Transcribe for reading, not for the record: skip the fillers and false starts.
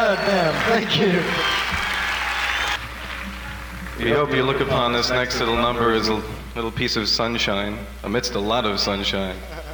God damn, thank you. We hope you look upon this next little number as a little piece of sunshine, amidst a lot of sunshine.